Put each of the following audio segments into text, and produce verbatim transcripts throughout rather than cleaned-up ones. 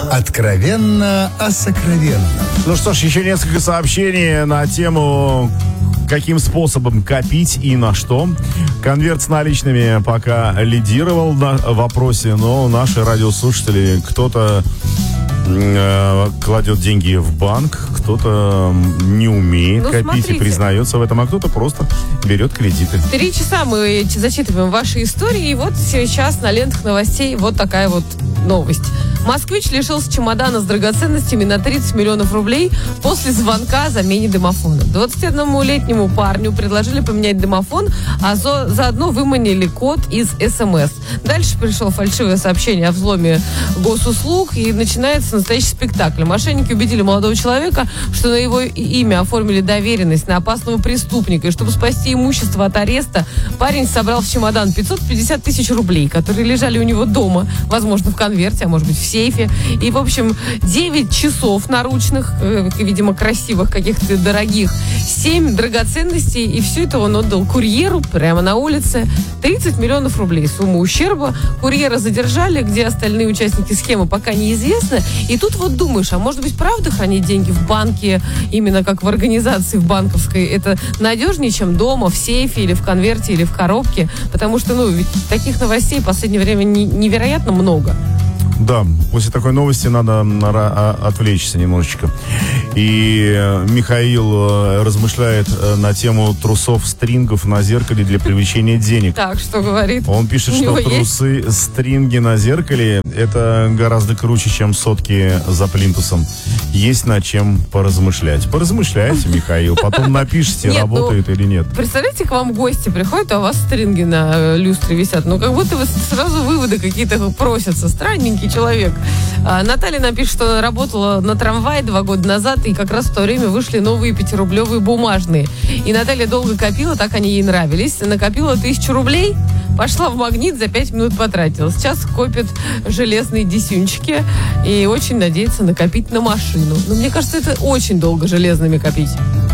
Откровенно о сокровенном. Ну что ж, еще несколько сообщений на тему, каким способом копить и на что. Конверт с наличными пока лидировал на вопросе, но наши радиослушатели, кто-то э, кладет деньги в банк, кто-то не умеет ну, копить смотрите. и признается в этом, а кто-то просто берет кредиты. Три часа мы зачитываем ваши истории, и вот сейчас на лентах новостей вот такая вот новость. Москвич лишился чемодана с драгоценностями на тридцать миллионов рублей после звонка о замене домофона. двадцатиоднолетнему парню предложили поменять домофон, а за, заодно выманили код из СМС. Дальше пришло фальшивое сообщение о взломе госуслуг, и начинается настоящий спектакль. Мошенники убедили молодого человека, что на его имя оформили доверенность на опасного преступника, и чтобы спасти имущество от ареста, парень собрал в чемодан пятьсот пятьдесят тысяч рублей, которые лежали у него дома, возможно, в конверте, а может быть, в сейфе. И, в общем, девять часов наручных, э, видимо, красивых, каких-то дорогих, семь драгоценностей, и все это он отдал курьеру прямо на улице. тридцать миллионов рублей сумма ущерба. Курьера задержали, где остальные участники схемы, пока неизвестно. И тут вот думаешь, а может быть, правда хранить деньги в банке, именно как в организации в банковской, это надежнее, чем дома, в сейфе или в конверте, или в коробке? Потому что, ну, ведь таких новостей в последнее время не- невероятно много. Да, после такой новости надо отвлечься немножечко. И Михаил размышляет на тему трусов стрингов на зеркале для привлечения денег. Так, что говорит? Он пишет, что трусы стринги на зеркале это гораздо круче, чем сотки за плинтусом. Есть над чем поразмышлять. Поразмышляйте, Михаил, потом напишите, нет, работает ну, или нет. Представляете, к вам гости приходят, а у вас стринги на люстре висят. Ну, как будто вы сразу выводы какие-то просятся. Странненький человек. А, Наталья нам пишет, что она работала на трамвае два года назад, и как раз в то время вышли новые пятирублевые бумажные. И Наталья долго копила, так они ей нравились. Накопила тысячу рублей, пошла в Магнит, за пять минут потратила. Сейчас копит железные десюнчики и очень надеется накопить на машину. Но мне кажется, это очень долго железными копить.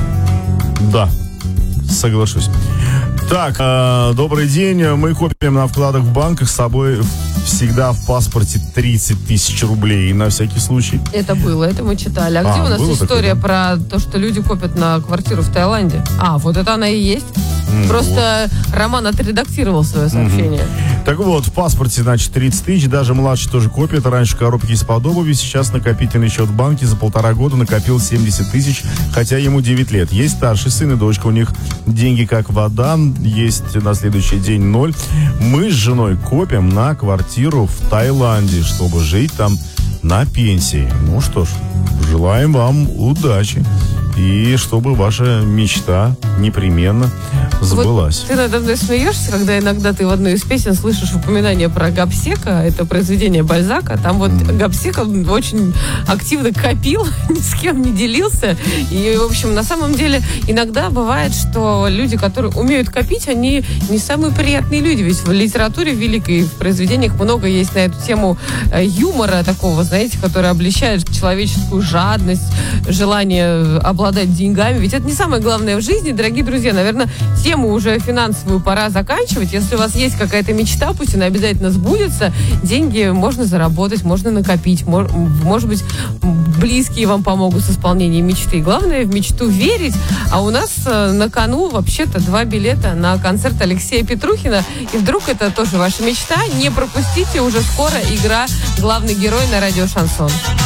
Да, соглашусь. Так, э, добрый день. Мы копим на вкладах в банках, с собой всегда в паспорте тридцать тысяч рублей, на всякий случай. Это было, это мы читали. А, а где у нас история такое, да? про то, что люди копят на квартиру в Таиланде? А, вот это она и есть. Mm, Просто вот. Роман отредактировал свое сообщение. Mm-hmm. Так вот, в паспорте, значит, тридцать тысяч, даже младший тоже копит. Раньше коробки из-под обуви, сейчас накопительный счет в банке за полтора года накопил семьдесят тысяч, хотя ему девять лет. Есть старший сын и дочка, у них деньги как вода, есть на следующий день ноль. Мы с женой копим на квартиру в Таиланде, чтобы жить там на пенсии. Ну что ж, желаем вам удачи. И чтобы ваша мечта непременно сбылась. Вот ты надо мной смеешься, когда иногда ты в одной из песен слышишь упоминание про Гобсека, это произведение Бальзака. Там вот mm. Гобсек очень активно копил, ни с кем не делился. И, в общем, на самом деле иногда бывает, что люди, которые умеют копить, они не самые приятные люди. Ведь в литературе великой, в произведениях много есть на эту тему юмора такого, знаете, который обличает человеческую жадность, желание обладать деньгами. Ведь это не самое главное в жизни, дорогие друзья. Наверное, тему уже финансовую пора заканчивать. Если у вас есть какая-то мечта, пусть она обязательно сбудется. Деньги можно заработать, можно накопить. Мож, может быть, близкие вам помогут с исполнением мечты. Главное в мечту верить. А у нас на кону вообще-то два билета на концерт Алексея Петрухина. И вдруг это тоже ваша мечта. Не пропустите, уже скоро игра «Главный герой» на радио «Шансон».